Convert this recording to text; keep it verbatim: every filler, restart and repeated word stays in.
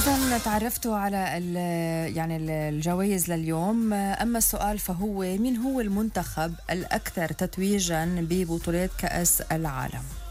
إذا تعرفتوا على ال يعني ال الجوائز لليوم، أما السؤال فهو: مين هو المنتخب الأكثر تتويجا ببطولات كأس العالم؟